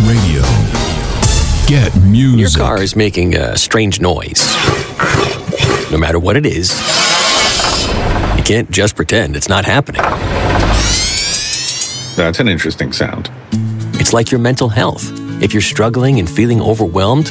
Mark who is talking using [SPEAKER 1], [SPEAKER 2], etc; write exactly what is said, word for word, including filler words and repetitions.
[SPEAKER 1] Radio. Get music.
[SPEAKER 2] Your car is making a strange noise. No matter what it is, you can't just pretend it's not happening.
[SPEAKER 3] That's an interesting sound.
[SPEAKER 2] It's like your mental health. If you're struggling and feeling overwhelmed,